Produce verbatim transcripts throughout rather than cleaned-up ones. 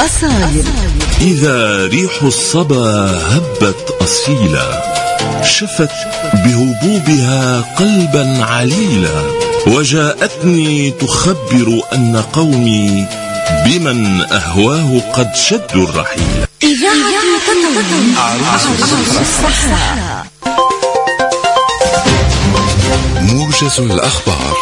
أصايل. إذا ريح الصبا هبت أصيلا، شفت بهبوبها قلبا عليلا، وجاءتني تخبر أن قومي بمن أهواه قد شدوا الرحيل. إذاعة تطوي عروس الصحراء. موجز الأخبار.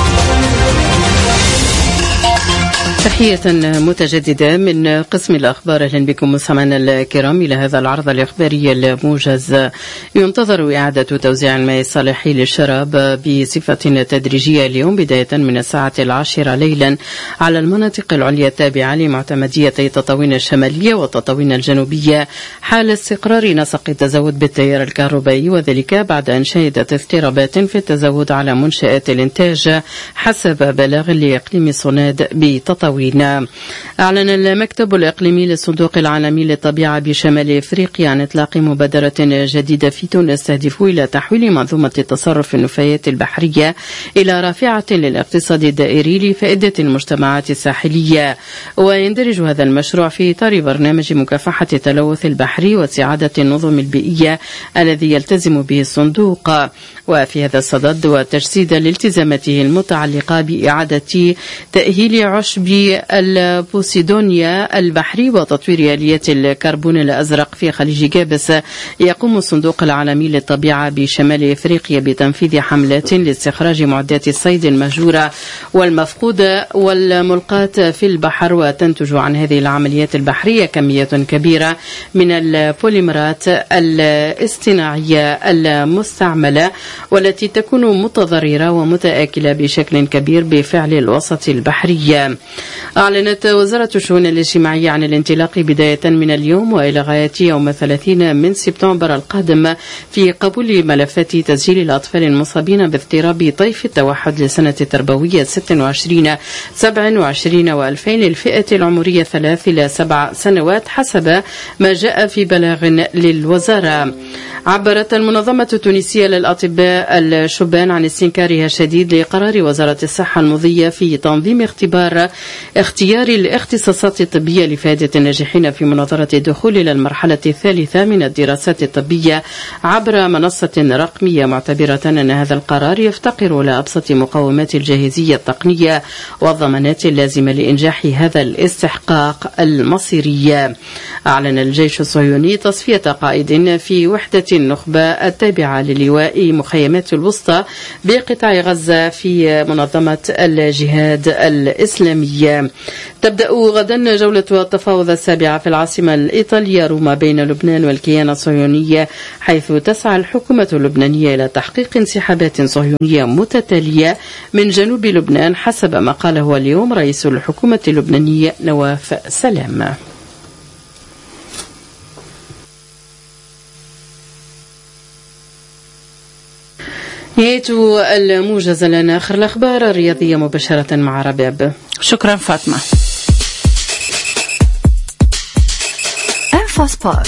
تحية متجددة من قسم الأخبار. أهلا بكم مستمعينا الكرام إلى هذا العرض الإخباري الموجز. ينتظر إعادة توزيع الماء الصالح للشراب بصفة تدريجية اليوم بداية من الساعة العاشرة ليلا على المناطق العليا التابعة لمعتمديتي تطاوين الشمالية وتطاوين الجنوبية حال استقرار نسق التزود بالتيار الكهربائي، وذلك بعد أن شهدت اضطرابات في التزود على منشآت الإنتاج حسب بلاغ لإقليم صناد بتطاوين. أعلن المكتب الإقليمي للصندوق العالمي للطبيعة بشمال إفريقيا عن إطلاق مبادرة جديدة في تونس تهدف إلى تحويل منظومة التصرف النفايات البحرية إلى رافعة للاقتصاد الدائري لفائدة المجتمعات الساحلية. ويندرج هذا المشروع في إطار برنامج مكافحة التلوث البحري وسعادة النظم البيئية الذي يلتزم به الصندوق، وفي هذا الصدد وتجسيدا لالتزاماته المتعلقة بإعادة تأهيل عشب البوسيدونيا البحري وتطوير آليات الكربون الأزرق في خليج جابس، يقوم الصندوق العالمي للطبيعة بشمال إفريقيا بتنفيذ حملات لاستخراج معدات الصيد المهجورة والمفقودة والملقاة في البحر، وتنتج عن هذه العمليات البحرية كمية كبيرة من البوليمرات الاصطناعية المستعملة والتي تكون متضررة ومتآكلة بشكل كبير بفعل الوسط البحري. أعلنت وزارة الشؤون الاجتماعية عن الانطلاق بداية من اليوم وإلى غاية يوم ثلاثين من سبتمبر القادم في قبول ملفات تسجيل الأطفال المصابين باضطراب طيف التوحد لسنة التربوية ستة وعشرين سبعة وعشرين وألفين للفئة العمرية ثلاث إلى سبع سنوات حسب ما جاء في بلاغ للوزارة. عبرت المنظمة التونسية للأطباء الشبان عن استنكارها الشديد لقرار وزارة الصحة المضية في تنظيم اختبار اختيار الاختصاصات الطبية لفائدة الناجحين في مناظرة الدخول إلى المرحلة الثالثة من الدراسات الطبية عبر منصة رقمية، معتبرة أن هذا القرار يفتقر إلى أبسط مقومات الجاهزية التقنية والضمانات اللازمة لإنجاح هذا الاستحقاق المصيري. أعلن الجيش الصهيوني تصفية قائد في وحدة النخبة التابعة للواء مخيمات الوسطى بقطاع غزة في منظمة الجهاد الإسلامية. تبدأ غدا جولة التفاوض السابعة في العاصمة الإيطالية روما بين لبنان والكيان الصهيوني، حيث تسعى الحكومة اللبنانية إلى تحقيق انسحابات صهيونية متتالية من جنوب لبنان حسب ما قاله اليوم رئيس الحكومة اللبنانية نواف سلام. نهاية الموجز. لنا آخر الأخبار الرياضية مباشرة مع رباب. شكرا فاطمة. انفو سبورت.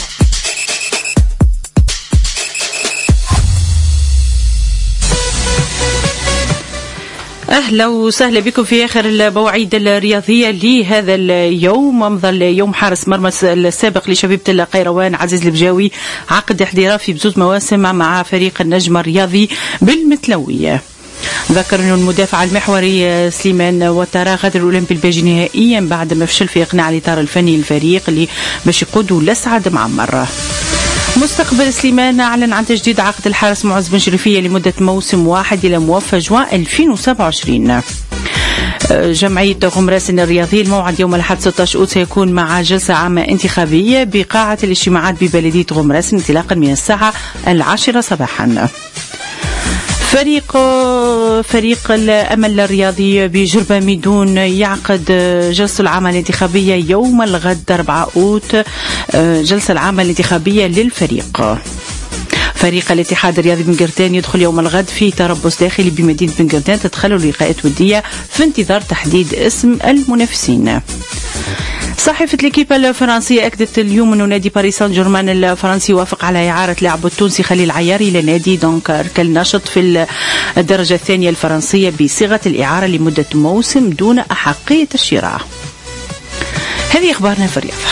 أهلا وسهلا بكم في آخر المواعيد الرياضية لهذا اليوم. مضى اليوم حارس مرمى السابق لشبيبة القيروان عزيز البجاوي عقد احترافي بزوج مواسم مع فريق النجم الرياضي بالمتلوية. ذكر أن المدافع المحوري سليمان وترى غادر الأولمبي الباجي نهائيا بعد ما فشل في إقناع الإطار الفني للفريق اللي باش يقودوا لسعد معمر. مستقبل سليمان أعلن عن تجديد عقد الحارس معز بن شريفية لمدة موسم واحد إلى موفى جوان ألفين وسبعة وعشرين. جمعية غمراسن الرياضي الموعد يوم الأحد ستة عشر أوت سيكون مع جلسة عامة انتخابية بقاعة الاجتماعات ببلدية غمراسن انطلاقا من الساعة العاشرة صباحا. فريق فريق الأمل الرياضي بجربة ميدون يعقد جلسة العامة الانتخابية يوم الغد أربعة أوت، جلسة العامة الانتخابية للفريق. فريق الاتحاد الرياضي بنقرتان يدخل يوم الغد في تربص داخلي بمدينة بنقرتان تدخلوا لقاءات ودية في انتظار تحديد اسم المنافسين. صحيفة الكيبا الفرنسية أكدت اليوم أن نادي باريس سان جيرمان الفرنسي وافق على إعارة لاعب التونسي خليل عياري إلى نادي دونكر كالناشط في الدرجة الثانية الفرنسية بصيغة الإعارة لمدة موسم دون أحقية الشراء. هذه أخبارنا في الرياضة.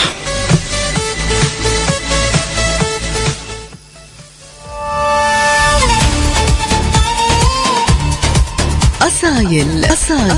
أصايل أصايل